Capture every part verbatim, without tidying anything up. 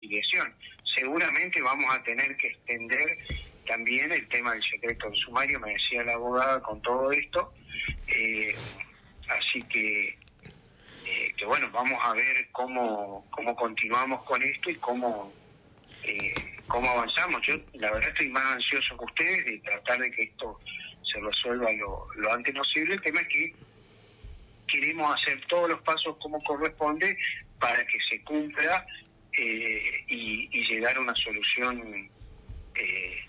investigación. Seguramente vamos a tener que extender también el tema del secreto del sumario, me decía la abogada, con todo esto. Eh, así que, eh, que bueno, vamos a ver cómo, cómo continuamos con esto y cómo, eh, cómo avanzamos. Yo la verdad estoy más ansioso que ustedes de tratar de que esto se resuelva lo, lo antes posible. El tema es que queremos hacer todos los pasos como corresponde para que se cumpla eh, y, y llegar a una solución eh,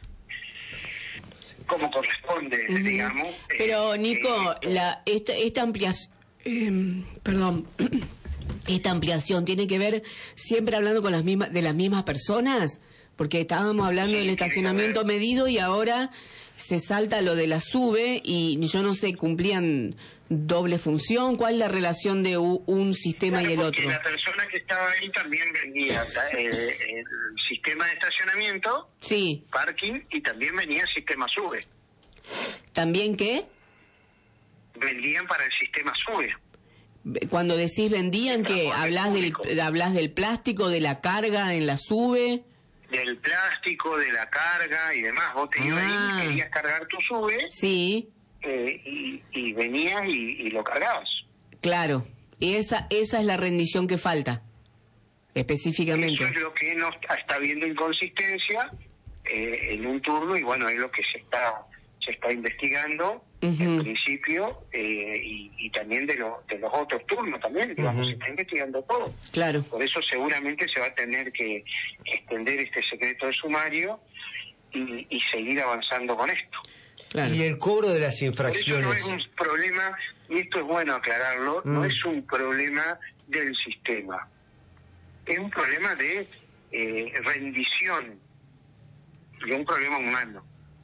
como corresponde, uh-huh. digamos. Pero eh, Nico, eh, la esta, esta ampliación, eh, perdón, esta ampliación tiene que ver siempre hablando con las mismas de las mismas personas, porque estábamos hablando sí, del estacionamiento medido y ahora se salta lo de la sube y yo no sé, cumplían doble función. ¿Cuál es la relación de u, un sistema claro, y el porque otro? La persona que estaba ahí también vendía eh, el sistema de estacionamiento, sí, parking, y también venía el sistema sube. ¿También qué? Vendían para el sistema sube. Cuando decís vendían, ¿qué? ¿Hablas del, hablas del plástico, de la carga en la sube? Del plástico, de la carga y demás. Vos te ibas Ah. ahí, querías cargar tu sube, Sí, eh, y, y venías y, y lo cargabas. claro. Y esa, esa es la rendición que falta, específicamente. Eso es lo que no está habiendo inconsistencia eh, en un turno, y bueno, es lo que se está se está investigando Uh-huh. en principio, eh, y, y también de, lo, de los otros turnos también, digamos, Uh-huh. se está investigando todo. Claro. Por eso seguramente se va a tener que extender este secreto de sumario y, y seguir avanzando con esto. Claro. Y el cobro de las Por eso no infracciones. es un problema, y esto es bueno aclararlo, Mm. no es un problema del sistema, es un problema de eh, rendición y un problema humano.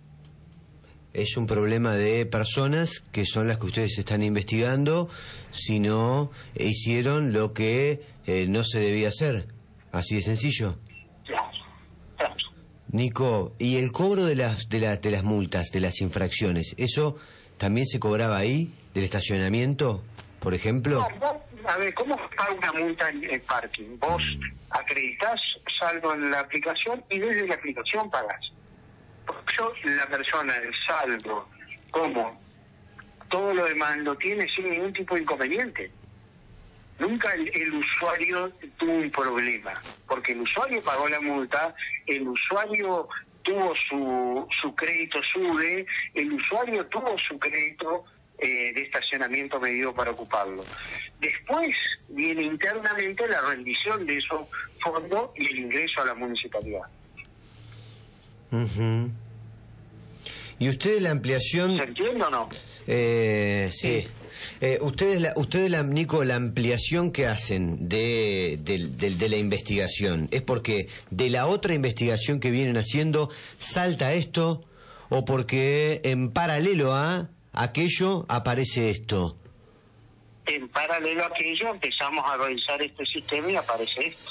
Es un problema de personas que son las que ustedes están investigando, si no hicieron lo que eh, no se debía hacer. Así de sencillo. Claro, claro. Nico, ¿y el cobro de las, de, la, de las multas, de las infracciones, eso también se cobraba ahí, del estacionamiento, por ejemplo? No, vos, a ver, ¿cómo paga una multa en el parking? Vos acreditás saldo en la aplicación y desde la aplicación pagás. Por eso la persona, el saldo, como todo lo demás, lo tiene sin ningún tipo de inconveniente. Nunca el, el usuario tuvo un problema, porque el usuario pagó la multa, el usuario tuvo su, su crédito SUBE, el usuario tuvo su crédito eh, de estacionamiento medido para ocuparlo. Después viene internamente la rendición de esos fondos y el ingreso a la municipalidad. Uh-huh. ¿Y ustedes la ampliación? ¿Se entiende o no? Eh, sí. Eh, ustedes, la, ustedes la, Nico, la ampliación que hacen de, de, de, de la investigación, ¿es porque de la otra investigación que vienen haciendo salta esto o porque en paralelo a aquello aparece esto? En paralelo a aquello empezamos a revisar este sistema y aparece esto.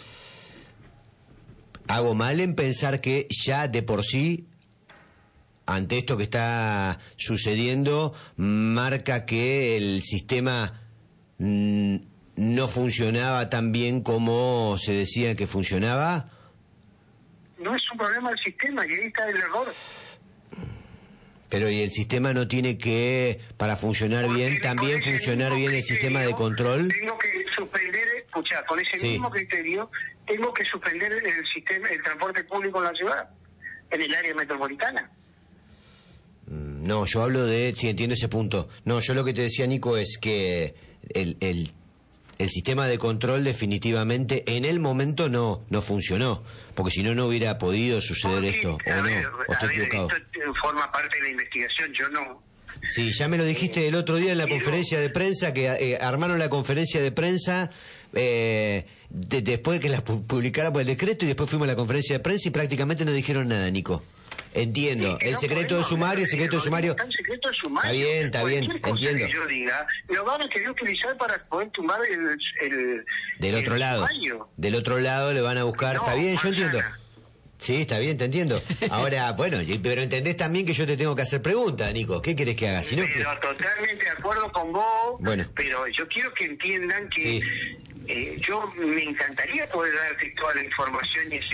¿Hago mal en pensar que ya de por sí, ante esto que está sucediendo, marca que el sistema mm, no funcionaba tan bien como se decía que funcionaba? No es un problema del sistema, y ahí está el error. Pero ¿y el sistema no tiene que, para funcionar Porque bien, también con ese funcionar mismo bien el criterio, sistema de control? Tengo que suspender, escuchá, con ese Sí. mismo criterio, tengo que suspender el sistema, el transporte público en la ciudad, en el área metropolitana. No, yo hablo de, sí, entiendo ese punto. No, yo lo que te decía, Nico, es que el, el, el sistema de control definitivamente en el momento no no funcionó, porque si no, no hubiera podido suceder Porque, esto, a ¿o ver, no? ¿O a estoy ver, equivocado? esto forma parte de la investigación, yo no... Sí, ya me lo dijiste el otro día en la Pero- conferencia de prensa, que eh, armaron la conferencia de prensa eh, de- después de que la pu- publicara por el decreto, y después fuimos a la conferencia de prensa y prácticamente no dijeron nada, Nico. Entiendo, Sí, que el no secreto de podemos sumario, el hablar secreto de de- sumario... Está en secreto de sumario. Está bien, está bien, Cualquier cosa entiendo. que yo diga, lo van a querer utilizar para poder tumbar el... el Del otro el lado, sumario. del otro lado le van a buscar, No, está bien, yo entiendo. manzana. Sí, está bien, te entiendo. Ahora, bueno, y- pero entendés también que yo te tengo que hacer preguntas, Nico. ¿Qué querés que haga? Si no, Pero totalmente de acuerdo con vos, Bueno. pero yo quiero que entiendan que Sí. eh, yo me encantaría poder darte toda la información y